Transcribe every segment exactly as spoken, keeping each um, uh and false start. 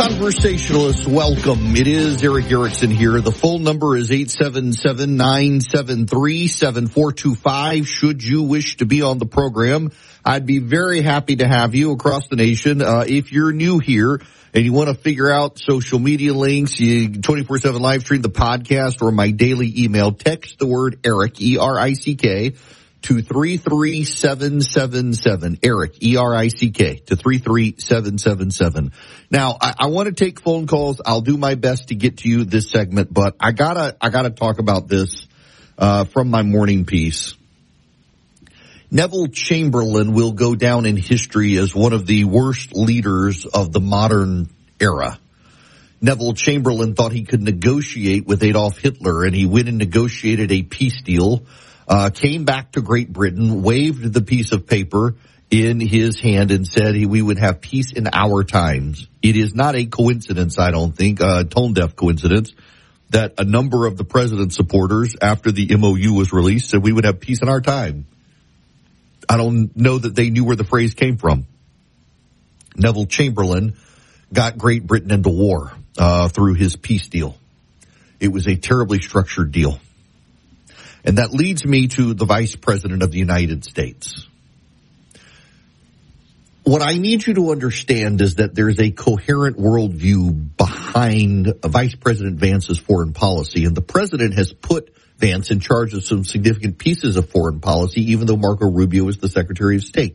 Conversationalists, welcome. It is Eric Erickson here. The phone number is eight seven seven, nine seven three, seven four two five. Should you wish to be on the program, I'd be very happy to have you across the nation. Uh, if you're new here and you want to figure out social media links, you twenty-four seven live stream the podcast or my daily email, text the word Eric, E R I C K, to three three seven seven seven. Eric, E R I C K, to three three seven seven seven. Now, I, I want to take phone calls. I'll do my best to get to you this segment, but I gotta, I gotta talk about this, uh, from my morning piece. Neville Chamberlain will go down in history as one of the worst leaders of the modern era. Neville Chamberlain thought he could negotiate with Adolf Hitler, and he went and negotiated a peace deal, uh, came back to Great Britain, waved the piece of paper in his hand and said he, we would have peace in our times. It is not a coincidence, I don't think, a tone-deaf coincidence, that a number of the president's supporters, after the M O U was released, said we would have peace in our time. I don't know that they knew where the phrase came from. Neville Chamberlain got Great Britain into war uh, through his peace deal. It was a terribly structured deal. And that leads me to the Vice President of the United States. What I need you to understand is that there's a coherent worldview behind Vice President Vance's foreign policy, and the president has put Vance in charge of some significant pieces of foreign policy, even though Marco Rubio is the Secretary of State.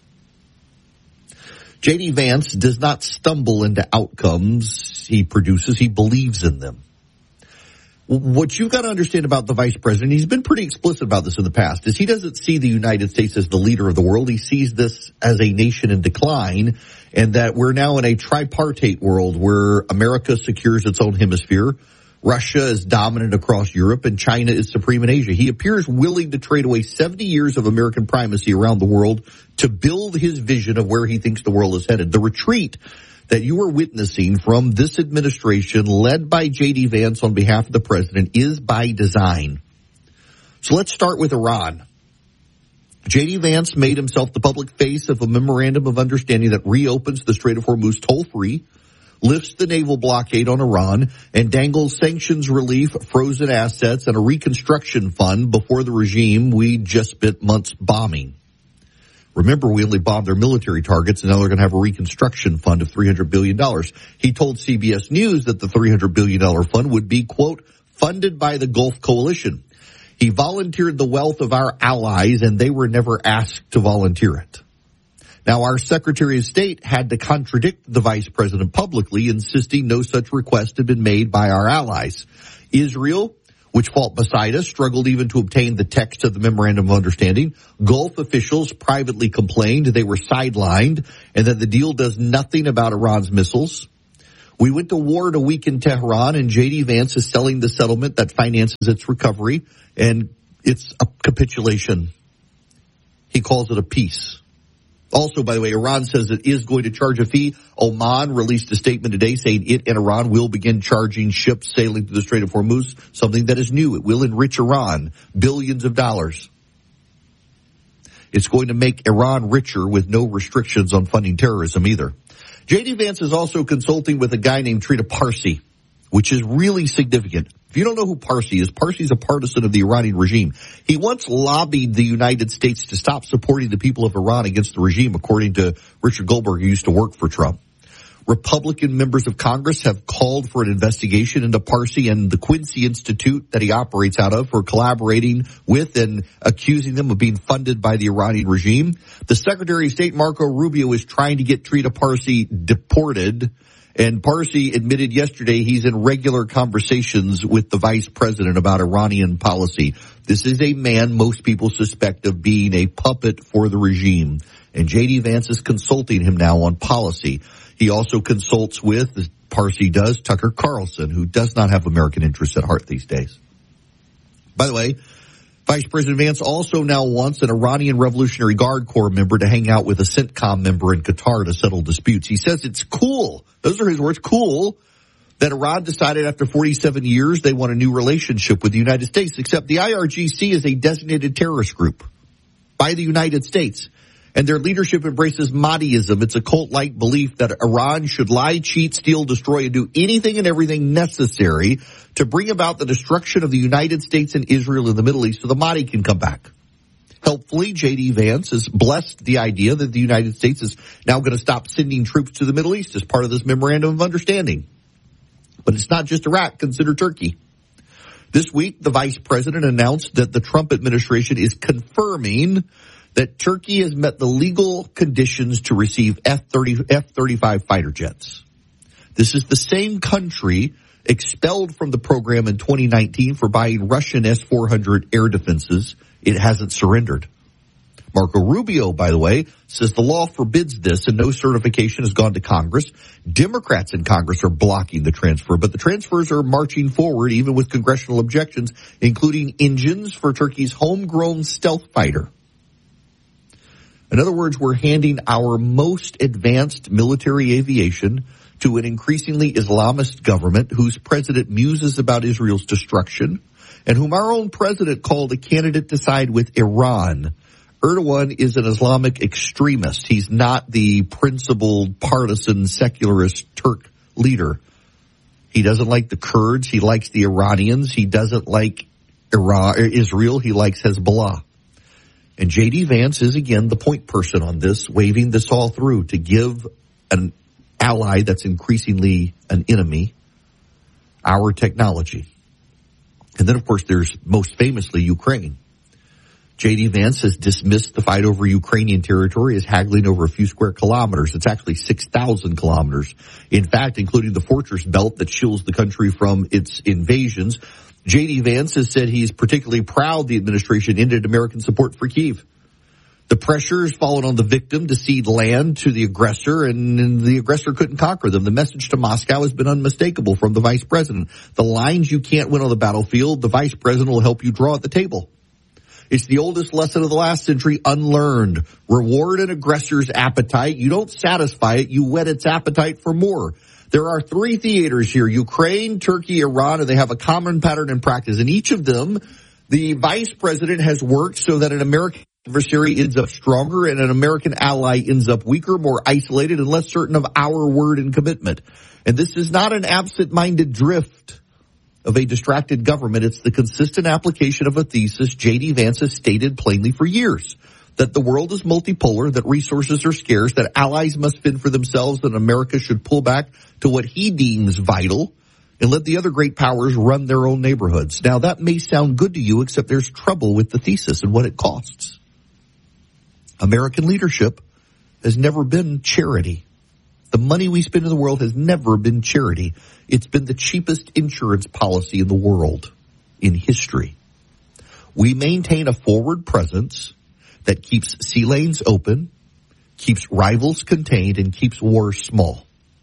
J D. Vance does not stumble into outcomes he produces. He believes in them. What you've got to understand about the vice president, he's been pretty explicit about this in the past, is he doesn't see the United States as the leader of the world. He sees this as a nation in decline, and that we're now in a tripartite world where America secures its own hemisphere, Russia is dominant across Europe, and China is supreme in Asia. He appears willing to trade away seventy years of American primacy around the world to build his vision of where he thinks the world is headed. The retreat that you are witnessing from this administration led by J D. Vance on behalf of the president is by design. So let's start with Iran. J D. Vance made himself the public face of a memorandum of understanding that reopens the Strait of Hormuz toll-free, lifts the naval blockade on Iran, and dangles sanctions relief, frozen assets, and a reconstruction fund before the regime we just spent months bombing. Remember, we only bombed their military targets, and now they're going to have a reconstruction fund of three hundred billion dollars. He told C B S News that the three hundred billion dollars fund would be, quote, funded by the Gulf Coalition. He volunteered the wealth of our allies, and they were never asked to volunteer it. Now, our Secretary of State had to contradict the Vice President publicly, insisting no such request had been made by our allies. Israel, which fought beside us, struggled even to obtain the text of the Memorandum of Understanding. Gulf officials privately complained they were sidelined and that the deal does nothing about Iran's missiles. We went to war to weaken Tehran, and J D. Vance is selling the settlement that finances its recovery, and it's a capitulation. He calls it a peace. Also, by the way, Iran says it is going to charge a fee. Oman released a statement today saying it and Iran will begin charging ships sailing through the Strait of Hormuz, something that is new. It will enrich Iran billions of dollars. It's going to make Iran richer with no restrictions on funding terrorism either. J D. Vance is also consulting with a guy named Trita Parsi, which is really significant. If you don't know who Parsi is, Parsi is a partisan of the Iranian regime. He once lobbied the United States to stop supporting the people of Iran against the regime, according to Richard Goldberg, who used to work for Trump. Republican members of Congress have called for an investigation into Parsi and the Quincy Institute that he operates out of for collaborating with and accusing them of being funded by the Iranian regime. The Secretary of State, Marco Rubio, is trying to get Trita Parsi deported. And Parsi admitted yesterday he's in regular conversations with the vice president about Iranian policy. This is a man most people suspect of being a puppet for the regime. And J D. Vance is consulting him now on policy. He also consults with, as Parsi does, Tucker Carlson, who does not have American interests at heart these days. By the way, Vice President Vance also now wants an Iranian Revolutionary Guard Corps member to hang out with a CENTCOM member in Qatar to settle disputes. He says it's cool. Those are his words. Cool that Iran decided after forty-seven years they want a new relationship with the United States, except the I R G C is a designated terrorist group by the United States. And their leadership embraces Mahdiism. It's a cult-like belief that Iran should lie, cheat, steal, destroy, and do anything and everything necessary to bring about the destruction of the United States and Israel in the Middle East so the Mahdi can come back. Helpfully, J D. Vance has blessed the idea that the United States is now going to stop sending troops to the Middle East as part of this memorandum of understanding. But it's not just Iraq. Consider Turkey. This week, the vice president announced that the Trump administration is confirming that Turkey has met the legal conditions to receive F thirty, F thirty-five fighter jets. This is the same country expelled from the program in twenty nineteen for buying Russian S four hundred air defenses. It hasn't surrendered. Marco Rubio, by the way, says the law forbids this and no certification has gone to Congress. Democrats in Congress are blocking the transfer, but the transfers are marching forward even with congressional objections, including engines for Turkey's homegrown stealth fighter. In other words, we're handing our most advanced military aviation to an increasingly Islamist government whose president muses about Israel's destruction and whom our own president called a candidate to side with Iran. Erdogan is an Islamic extremist. He's not the principled, partisan, secularist Turk leader. He doesn't like the Kurds. He likes the Iranians. He doesn't like Iran, Israel. He likes Hezbollah. And J D. Vance is, again, the point person on this, waving this all through to give an ally that's increasingly an enemy our technology. And then, of course, there's most famously Ukraine. J D. Vance has dismissed the fight over Ukrainian territory as haggling over a few square kilometers. It's actually six thousand kilometers. In fact, including the fortress belt that shields the country from its invasions. J D. Vance has said he's particularly proud the administration ended American support for Kyiv. The pressure has fallen on the victim to cede land to the aggressor, and the aggressor couldn't conquer them. The message to Moscow has been unmistakable from the vice president. The lines you can't win on the battlefield, the vice president will help you draw at the table. It's the oldest lesson of the last century, unlearned. Reward an aggressor's appetite. You don't satisfy it, you whet its appetite for more. There are three theaters here, Ukraine, Turkey, Iran, and they have a common pattern in practice. In each of them, the vice president has worked so that an American adversary ends up stronger and an American ally ends up weaker, more isolated, and less certain of our word and commitment. And this is not an absent-minded drift of a distracted government. It's the consistent application of a thesis J D. Vance has stated plainly for years, that the world is multipolar, that resources are scarce, that allies must fend for themselves, that America should pull back to what he deems vital and let the other great powers run their own neighborhoods. Now, that may sound good to you, except there's trouble with the thesis and what it costs. American leadership has never been charity. The money we spend in the world has never been charity. It's been the cheapest insurance policy in the world in history. We maintain a forward presence that keeps sea lanes open, keeps rivals contained, and keeps wars small.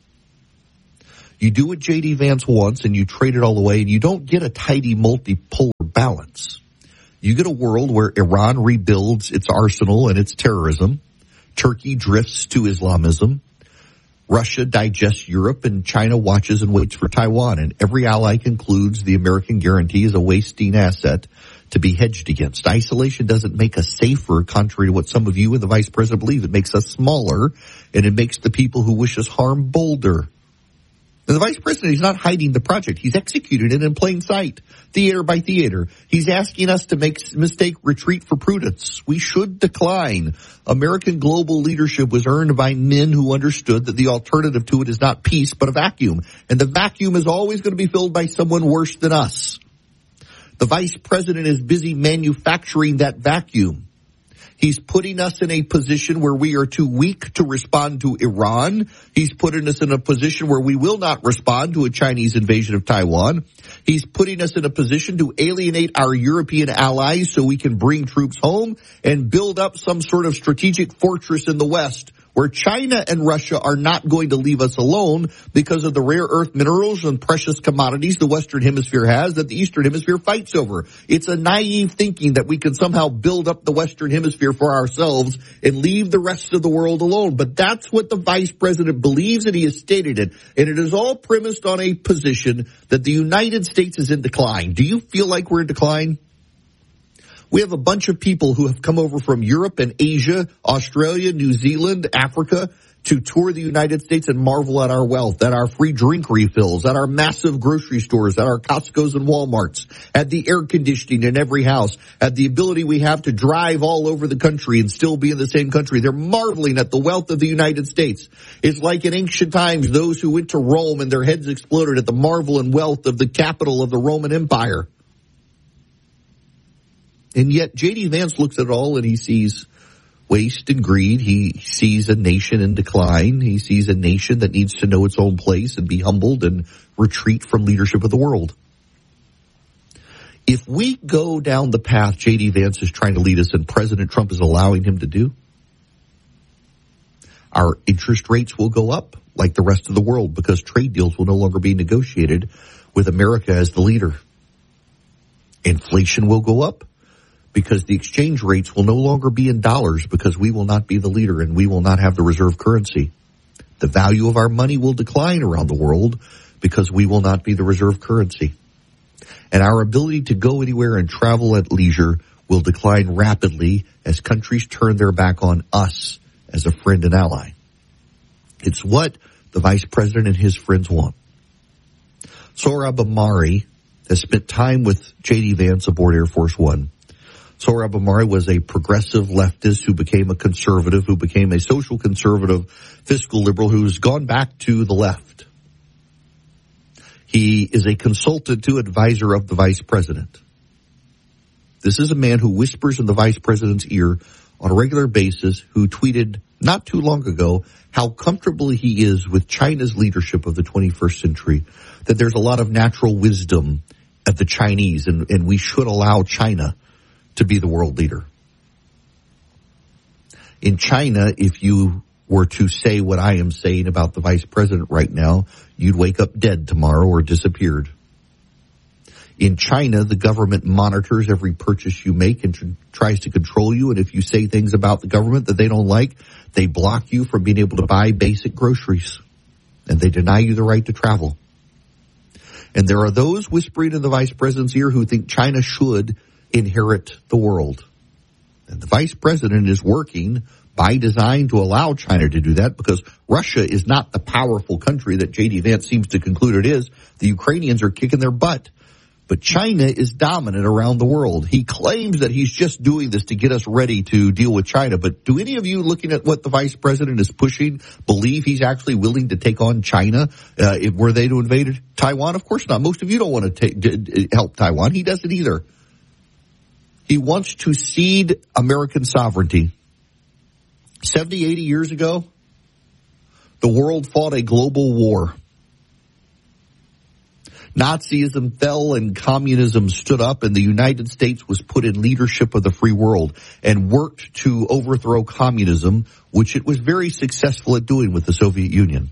You do what J D. Vance wants and you trade it all away, and you don't get a tidy multipolar balance. You get a world where Iran rebuilds its arsenal and its terrorism, Turkey drifts to Islamism, Russia digests Europe, and China watches and waits for Taiwan, and every ally concludes the American guarantee is a wasting asset to be hedged against. Isolation doesn't make us safer, contrary to what some of you and the vice president believe. It makes us smaller, and it makes the people who wish us harm bolder. And the vice president, he's not hiding the project. He's executing it in plain sight, theater by theater. He's asking us to make mistake retreat for prudence. We should decline. American global leadership was earned by men who understood that the alternative to it is not peace, but a vacuum. And the vacuum is always going to be filled by someone worse than us. The vice president is busy manufacturing that vacuum. He's putting us in a position where we are too weak to respond to Iran. He's putting us in a position where we will not respond to a Chinese invasion of Taiwan. He's putting us in a position to alienate our European allies so we can bring troops home and build up some sort of strategic fortress in the West, where China and Russia are not going to leave us alone because of the rare earth minerals and precious commodities the Western Hemisphere has that the Eastern Hemisphere fights over. It's a naive thinking that we can somehow build up the Western Hemisphere for ourselves and leave the rest of the world alone. But that's what the vice president believes, and he has stated it. And it is all premised on a position that the United States is in decline. Do you feel like we're in decline? We have a bunch of people who have come over from Europe and Asia, Australia, New Zealand, Africa, to tour the United States and marvel at our wealth, at our free drink refills, at our massive grocery stores, at our Costco's and Walmarts, at the air conditioning in every house, at the ability we have to drive all over the country and still be in the same country. They're marveling at the wealth of the United States. It's like in ancient times, those who went to Rome and their heads exploded at the marvel and wealth of the capital of the Roman Empire. And yet J D. Vance looks at it all and he sees waste and greed. He sees a nation in decline. He sees a nation that needs to know its own place and be humbled and retreat from leadership of the world. If we go down the path J D. Vance is trying to lead us and President Trump is allowing him to do, our interest rates will go up like the rest of the world because trade deals will no longer be negotiated with America as the leader. Inflation will go up because the exchange rates will no longer be in dollars because we will not be the leader and we will not have the reserve currency. The value of our money will decline around the world because we will not be the reserve currency. And our ability to go anywhere and travel at leisure will decline rapidly as countries turn their back on us as a friend and ally. It's what the vice president and his friends want. Sohrab Ahmari has spent time with J D. Vance aboard Air Force One. Sohrab Ahmari was a progressive leftist who became a conservative, who became a social conservative, fiscal liberal, who's gone back to the left. He is a consultant to advisor of the vice president. This is a man who whispers in the vice president's ear on a regular basis, who tweeted not too long ago how comfortable he is with China's leadership of the twenty-first century, that there's a lot of natural wisdom at the Chinese, and, and we should allow China to be the world leader. In China, if you were to say what I am saying about the vice president right now, you'd wake up dead tomorrow or disappeared. In China, the government monitors every purchase you make and tr- tries to control you. And if you say things about the government that they don't like, they block you from being able to buy basic groceries. And they deny you the right to travel. And there are those whispering in the vice president's ear who think China should inherit the world. And the vice president is working by design to allow China to do that because Russia is not the powerful country that J D. Vance seems to conclude it is. The Ukrainians are kicking their butt. But China is dominant around the world. He claims that he's just doing this to get us ready to deal with China. But do any of you looking at what the vice president is pushing believe he's actually willing to take on China? Uh, if, were they to invade Taiwan? Of course not. Most of you don't want to take, d- d- help Taiwan. He doesn't either. He wants to cede American sovereignty. seventy, eighty years ago, the world fought a global war. Nazism fell and communism stood up, and the United States was put in leadership of the free world and worked to overthrow communism, which it was very successful at doing with the Soviet Union.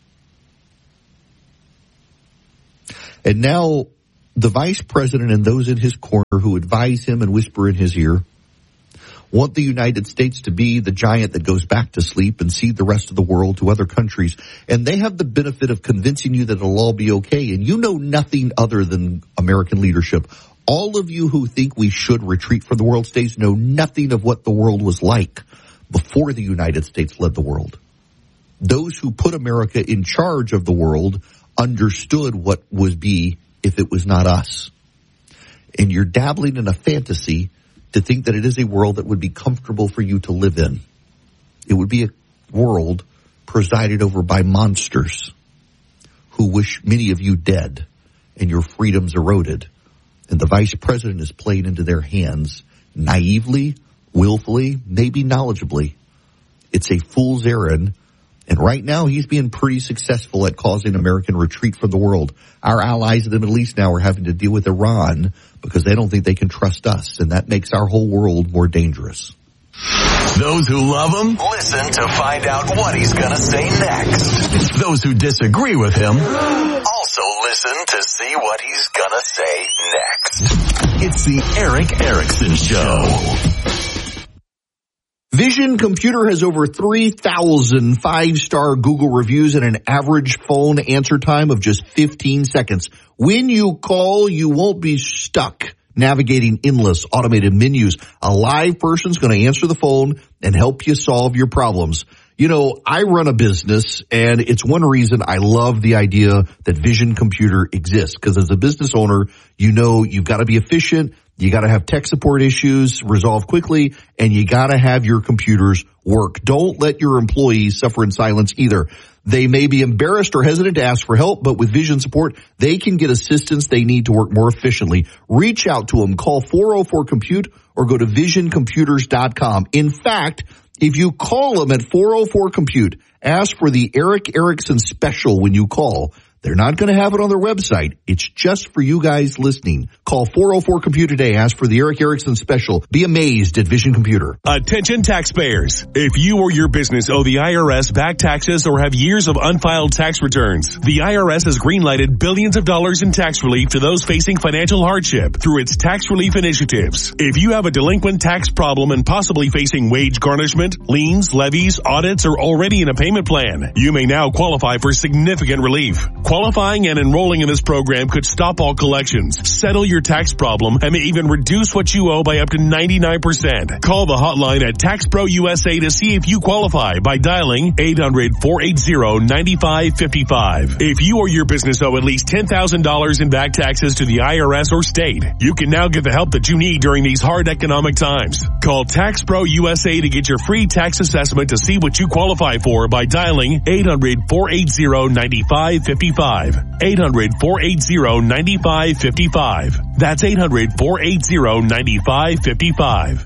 And now the vice president and those in his corner who advise him and whisper in his ear want the United States to be the giant that goes back to sleep and cede the rest of the world to other countries. And they have the benefit of convincing you that it'll all be okay. And you know nothing other than American leadership. All of you who think we should retreat from the world states know nothing of what the world was like before the United States led the world. Those who put America in charge of the world understood what would be if it was not us. And you're dabbling in a fantasy to think that it is a world that would be comfortable for you to live in. It would be a world presided over by monsters who wish many of you dead and your freedoms eroded. And the vice president is playing into their hands naively, willfully, maybe knowledgeably. It's a fool's errand. And right now, he's being pretty successful at causing American retreat from the world. Our allies in the Middle East now are having to deal with Iran because they don't think they can trust us, and that makes our whole world more dangerous. Those who love him, listen to find out what he's going to say next. Those who disagree with him, also listen to see what he's going to say next. It's the Erick Erickson Show. Vision Computer has over three thousand five-star Google reviews and an average phone answer time of just fifteen seconds. When you call, you won't be stuck navigating endless automated menus. A live person's going to answer the phone and help you solve your problems. You know, I run a business, and it's one reason I love the idea that Vision Computer exists, because as a business owner, you know you've got to be efficient, you got to have tech support issues resolved quickly, and you got to have your computers work. Don't let your employees suffer in silence either. They may be embarrassed or hesitant to ask for help, but with Vision support, they can get assistance they need to work more efficiently. Reach out to them. Call four oh four compute or go to vision computers dot com. In fact, if you call them at four oh four compute, ask for the Eric Erickson special when you call. They're not going to have it on their website. It's just for you guys listening. Call four oh four compute today. Ask for the Eric Erickson special. Be amazed at Vision Computer. Attention taxpayers. If you or your business owe the I R S back taxes or have years of unfiled tax returns, the I R S has greenlighted billions of dollars in tax relief to those facing financial hardship through its tax relief initiatives. If you have a delinquent tax problem and possibly facing wage garnishment, liens, levies, audits, or already in a payment plan, you may now qualify for significant relief. Qualifying and enrolling in this program could stop all collections, settle your tax problem, and may even reduce what you owe by up to ninety-nine percent. Call the hotline at TaxPro U S A to see if you qualify by dialing eight hundred, four eight zero, nine five five five. If you or your business owe at least ten thousand dollars in back taxes to the I R S or state, you can now get the help that you need during these hard economic times. Call TaxPro U S A to get your free tax assessment to see what you qualify for by dialing eight hundred, four eight zero, nine five five five. eight hundred, four eight zero, nine five five five. That's eight hundred, four eight zero, nine five five five.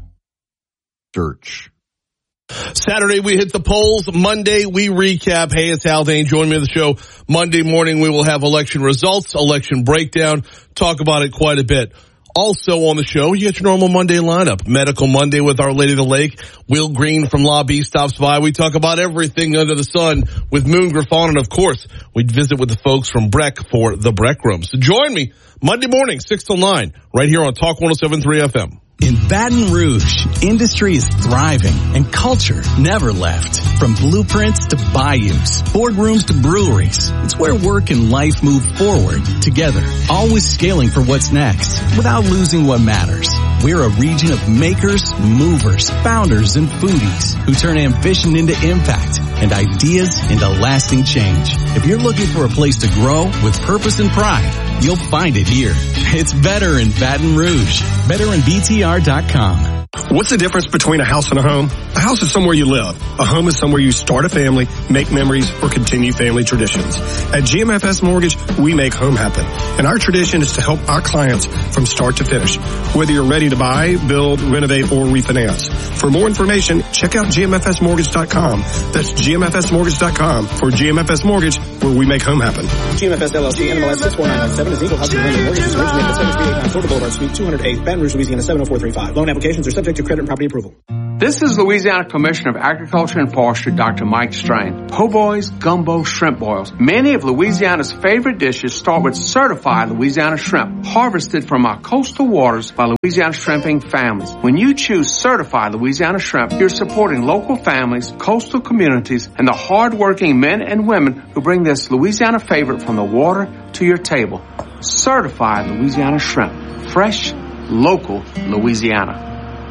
Search. Saturday, we hit the polls. Monday, we recap. Hey, it's Haldane. Join me on the show. Monday morning, we will have election results, election breakdown, talk about it quite a bit. Also on the show, you get your normal Monday lineup. Medical Monday with Our Lady of the Lake. Will Green from Law B stops by. We talk about everything under the sun with Moon Griffon. And, of course, we visit with the folks from Breck for the Breck Room. So join me Monday morning, six till nine, right here on Talk one oh seven point three F M. In Baton Rouge, industry is thriving and culture never left. From blueprints to bayous, boardrooms to breweries, it's where work and life move forward together, always scaling for what's next without losing what matters. We're a region of makers, movers, founders, and foodies who turn ambition into impact and ideas into lasting change. If you're looking for a place to grow with purpose and pride, you'll find it here. It's better in Baton Rouge. Better in B T R dot com. What's the difference between a house and a home? A house is somewhere you live. A home is somewhere you start a family, make memories, or continue family traditions. At G M F S Mortgage, we make home happen. And our tradition is to help our clients from start to finish, whether you're ready to buy, build, renovate, or refinance. For more information, check out G M F S mortgage dot com. That's G M F S mortgage dot com for G M F S Mortgage, where we make home happen. G M F S L L C, N M L S six four nine nine seven is equal housing lender. Mortgages originated at seven three eight nine Florida Boulevard, Suite two oh eight, Baton Rouge, Louisiana seven oh four three five. Loan applications are subject to credit and property approval. This is Louisiana Commissioner of Agriculture and Forestry, Doctor Mike Strain. Po' boys, gumbo, shrimp boils. Many of Louisiana's favorite dishes start with certified Louisiana shrimp, harvested from our coastal waters by Louisiana shrimping families. When you choose certified Louisiana shrimp, you're supporting local families, coastal communities, and the hard-working men and women who bring this Louisiana favorite from the water to your table. Certified Louisiana shrimp. Fresh, local Louisiana.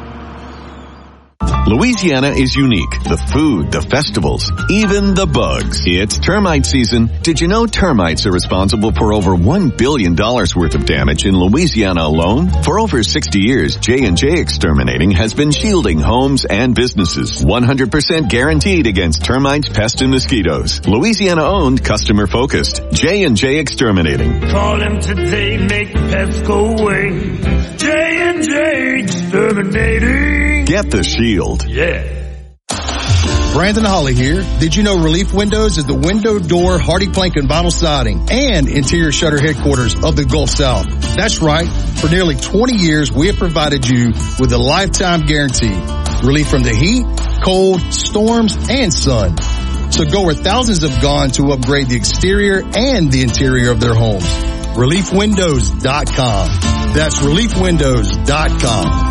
Louisiana is unique. The food, the festivals, even the bugs. It's termite season. Did you know termites are responsible for over one billion dollars worth of damage in Louisiana alone? For over sixty years, J and J Exterminating has been shielding homes and businesses. one hundred percent guaranteed against termites, pests, and mosquitoes. Louisiana-owned, customer-focused. J and J Exterminating. Call him today, make the pests go away. J and J Exterminating. Get the shield. Yeah. Brandon Holly here. Did you know Relief Windows is the window, door, hardy plank, and vinyl siding and interior shutter headquarters of the Gulf South? That's right. For nearly twenty years, we have provided you with a lifetime guarantee. Relief from the heat, cold, storms, and sun. So go where thousands have gone to upgrade the exterior and the interior of their homes. relief windows dot com. That's relief windows dot com.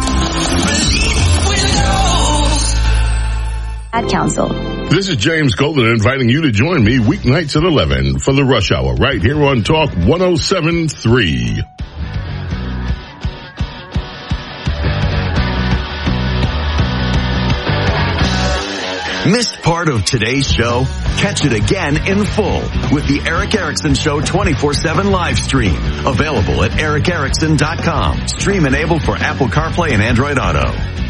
Ad Council. This is James Golden inviting you to join me weeknights at eleven for the Rush Hour right here on Talk one oh seven point three. Missed part of today's show? Catch it again in full with the Eric Erickson Show twenty-four seven live stream. Available at eric erickson dot com. Stream enabled for Apple CarPlay and Android Auto.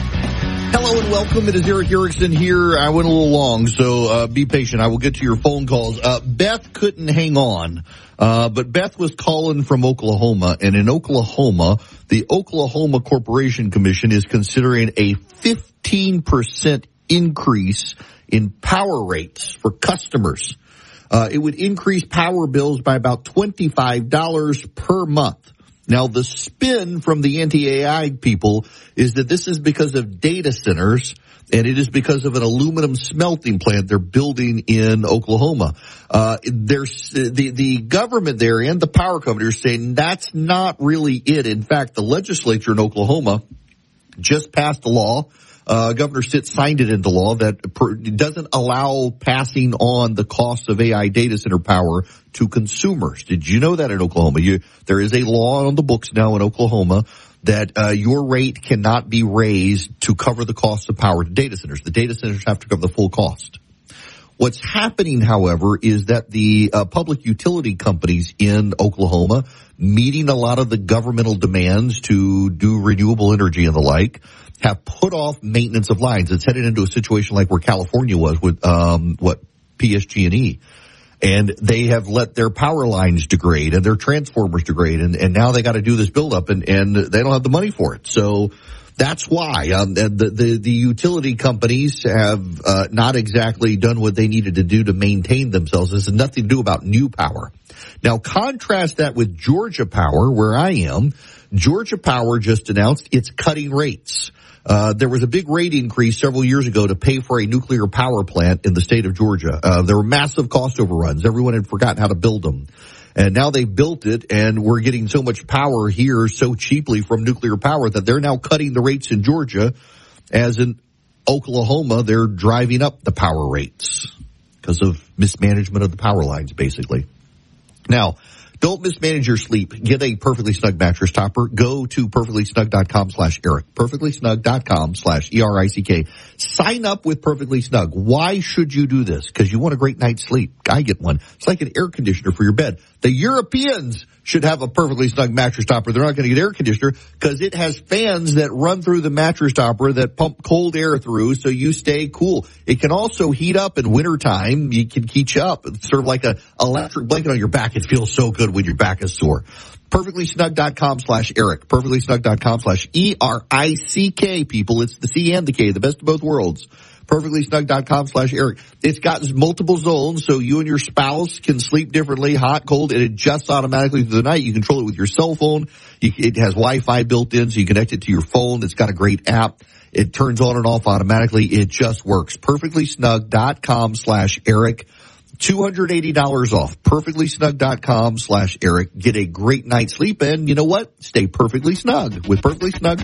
Hello and welcome. It is Eric Erickson here. I went a little long, so uh, be patient. I will get to your phone calls. Uh, Beth couldn't hang on, uh, but Beth was calling from Oklahoma, and in Oklahoma, the Oklahoma Corporation Commission is considering a fifteen percent increase in power rates for customers. Uh, it would increase power bills by about twenty-five dollars per month. Now, the spin from the anti-A I people is that this is because of data centers, and it is because of an aluminum smelting plant they're building in Oklahoma. Uh, there's the, the government there and the power company are saying that's not really it. In fact, the legislature in Oklahoma just passed a law. Uh, Governor Stitt signed it into law that per, doesn't allow passing on the cost of A I data center power to consumers. Did you know that in Oklahoma? You, there is a law on the books now in Oklahoma that uh, your rate cannot be raised to cover the cost of power to data centers. The data centers have to cover the full cost. What's happening, however, is that the uh, public utility companies in Oklahoma, meeting a lot of the governmental demands to do renewable energy and the like, have put off maintenance of lines. It's headed into a situation like where California was with um what P S G and E. And they have let their power lines degrade and their transformers degrade, and, and now they got to do this buildup, and, and they don't have the money for it. So that's why um, the, the the utility companies have uh, not exactly done what they needed to do to maintain themselves. This has nothing to do about new power. Now, contrast that with Georgia Power, where I am. Georgia Power just announced it's cutting rates. Uh, there was a big rate increase several years ago to pay for a nuclear power plant in the state of Georgia. Uh, there were massive cost overruns. Everyone had forgotten how to build them. And now they built it, and we're getting so much power here so cheaply from nuclear power that they're now cutting the rates in Georgia. As in Oklahoma, they're driving up the power rates because of mismanagement of the power lines, basically. Now, don't mismanage your sleep. Get a Perfectly Snug mattress topper. Go to perfectly snug dot com slash Eric. perfectly snug dot com slash E R I C K. Sign up with Perfectly Snug. Why should you do this? Because you want a great night's sleep. I get one. It's like an air conditioner for your bed. The Europeans should have a Perfectly Snug mattress topper. They're not going to get air conditioner because it has fans that run through the mattress topper that pump cold air through so you stay cool. It can also heat up in wintertime. You can heat you up. It's sort of like a electric blanket on your back. It feels so good when your back is sore. perfectly snug dot com slash Eric. perfectly snug dot com slash E R I C K, people. It's the C and the K, the best of both worlds. perfectly snug dot com slash Eric. It's got multiple zones, so you and your spouse can sleep differently, hot, cold. It adjusts automatically through the night. You control it with your cell phone. You, it has Wi-Fi built in, so you connect it to your phone. It's got a great app. It turns on and off automatically. It just works. perfectly snug dot com slash Eric. two hundred eighty dollars off. perfectly snug dot com slash Eric. Get a great night's sleep, and you know what? Stay perfectly snug with Perfectly Snug